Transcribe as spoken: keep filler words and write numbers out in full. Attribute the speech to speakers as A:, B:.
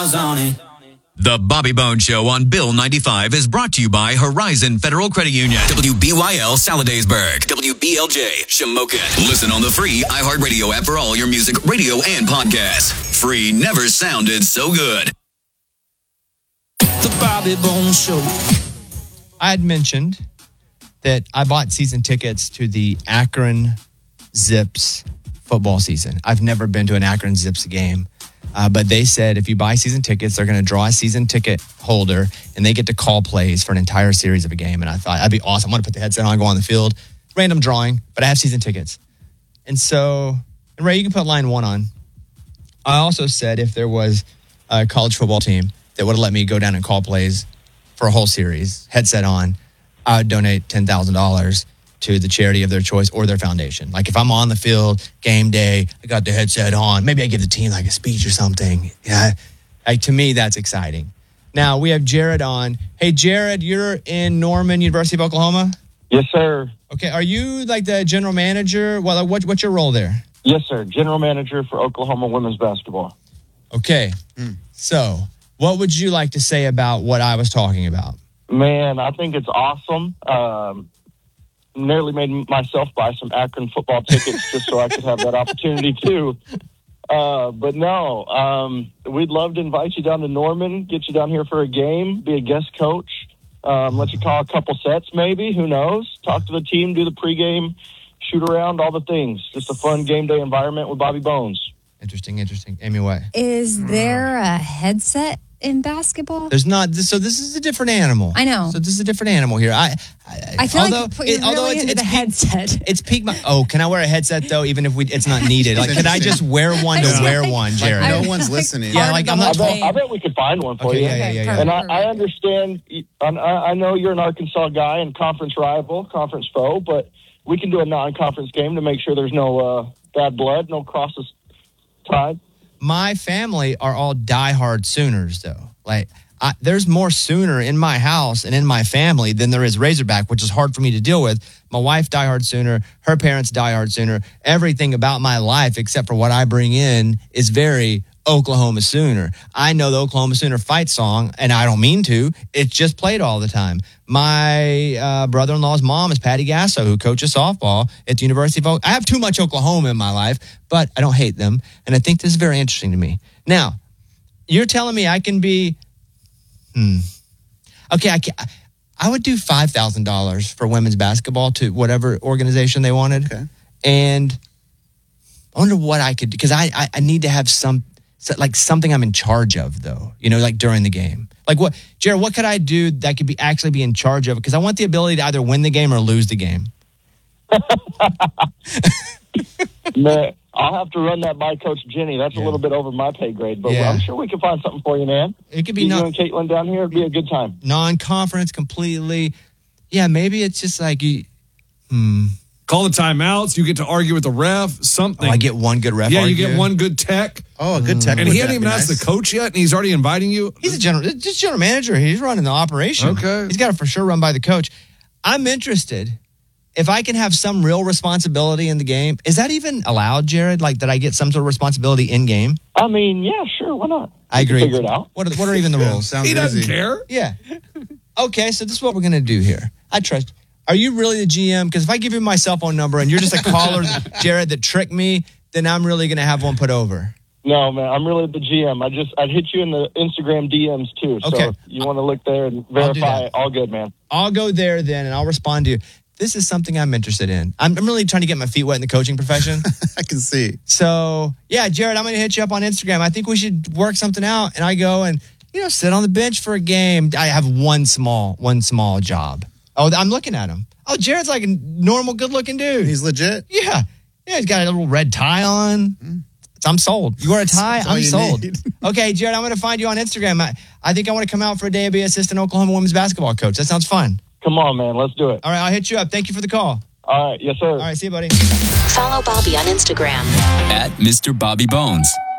A: The Bobby Bones Show on Bill ninety-five is brought to you by Horizon Federal Credit Union. W B Y L Saladaysburg. W B L J Shamokin. Listen on the free iHeartRadio app for all your music, radio, and podcasts. Free never sounded so good.
B: The Bobby Bones Show.
C: I had mentioned that I bought season tickets to the Akron Zips football season. I've never been to an Akron Zips game. Uh, but they said if you buy season tickets, they're going to draw a season ticket holder, and they get to call plays for an entire series of a game. And I thought, that'd be awesome. I want to put the headset on, go on the field. Random drawing, but I have season tickets. And so, and Ray, you can put line one on. I also said if there was a college football team that would have let me go down and call plays for a whole series, headset on, I would donate ten thousand dollars to the charity of their choice or their foundation. Like if I'm on the field, game day, I got the headset on, maybe I give the team like a speech or something. Yeah, like, to me, that's exciting. Now, we have Jared on. Hey, Jared, you're in Norman, University of Oklahoma?
D: Yes, sir.
C: Okay, are you like the general manager? Well, what, what's your role there?
D: Yes, sir. General manager for Oklahoma women's basketball.
C: Okay, mm. So what would you like to say about what I was talking about?
D: Man, I think it's awesome. Um, nearly made myself buy some Akron football tickets just so I could have that opportunity too. Uh, but no, um, we'd love to invite you down to Norman, get you down here for a game, be a guest coach, um, let you call a couple sets maybe, who knows, talk to the team, do the pregame, shoot around, all the things. Just a fun game day environment with Bobby Bones.
C: Interesting, interesting. Amy White.
E: Is there a headset in basketball?
C: There's not. So this is a different animal.
E: I know.
C: So this is a different animal here. I
E: I, I feel although, like you're it, really it's, into it's the peak, headset.
C: It's peak. My, oh, can I wear a headset though? Even if we, it's not needed. Like, could I just wear one to yeah. wear one, Jared?
F: Like, no one's listening.
C: Yeah, like I'm not.
D: I bet, I bet we could find one for
C: okay,
D: you.
C: Yeah, yeah, yeah. yeah.
D: And I, I understand. I, I know you're an Arkansas guy and conference rival, conference foe, but we can do a non-conference game to make sure there's no uh, bad blood, no crosses tied.
C: My family are all diehard Sooners, though. Like. I, there's more Sooner in my house and in my family than there is Razorback, which is hard for me to deal with. My wife, diehard Sooner. Her parents, diehard Sooner. Everything about my life, except for what I bring in, is very Oklahoma Sooner. I know the Oklahoma Sooner fight song, and I don't mean to. It's just played all the time. My uh, brother-in-law's mom is Patty Gasso, who coaches softball at the University of Oklahoma. I have too much Oklahoma in my life, but I don't hate them, and I think this is very interesting to me. Now, you're telling me I can be... Hmm. Okay, I can, I would do five thousand dollars for women's basketball to whatever organization they wanted.
F: Okay.
C: And I wonder what I could do, because I, I, I need to have some, like something I'm in charge of, though, you know, like during the game. Like what, Jared, what could I do that could be actually be in charge of? Because I want the ability to either win the game or lose the game.
D: Man, I'll have to run that by Coach Jenny. That's yeah. a little bit over my pay grade, but yeah. I'm sure we can find something for you, man.
C: It could be
D: you
C: non-
D: and Caitlin down here. It'd be a good time.
C: Non-conference completely. Yeah, maybe it's just like you. Hmm.
G: Call the timeouts. You get to argue with the ref. Something.
C: Oh, I get one good ref.
G: Yeah,
C: argue.
G: you get one good tech.
F: Oh, a good tech.
G: And he hadn't even asked nice. the coach yet, and he's already inviting you.
C: He's a general, just general manager. He's running the operation.
G: Okay,
C: he's got to for sure run by the coach. I'm interested. If I can have some real responsibility in the game, is that even allowed, Jared? Like that I get some sort of responsibility in game?
D: I mean, yeah, sure. Why not?
C: I
D: you
C: agree.
D: Figure it out.
C: What are, what are even the
F: yeah,
C: rules?
F: Sounds
G: he doesn't
F: easy.
G: care.
C: Yeah. Okay, so this is what we're going to do here. I trust. Are you really the G M? Because if I give you my cell phone number and you're just a caller, Jared, that tricked me, then I'm really going to have one put over.
D: No, man, I'm really the G M. I just, I'd hit you in the Instagram D Ms too. So
C: okay.
D: if you want to look there and verify, all good, man.
C: I'll go there then and I'll respond to you. This is something I'm interested in. I'm, I'm really trying to get my feet wet in the coaching profession.
F: I can see.
C: So, yeah, Jared, I'm going to hit you up on Instagram. I think we should work something out. And I go and, you know, sit on the bench for a game. I have one small, one small job. Oh, I'm looking at him. Oh, Jared's like a normal, good-looking dude.
F: He's legit?
C: Yeah. Yeah, he's got a little red tie on. Mm. I'm sold. You wear a tie? I'm sold. Okay, Jared, I'm going to find you on Instagram. I, I think I want to come out for a day and be assistant Oklahoma women's basketball coach. That sounds fun.
D: Come on, man. Let's do it.
C: All right, I'll hit you up. Thank you for the call.
D: All right. Yes, sir. All
C: right, see you, buddy.
H: Follow Bobby on Instagram.
A: At Mister Bobby Bones.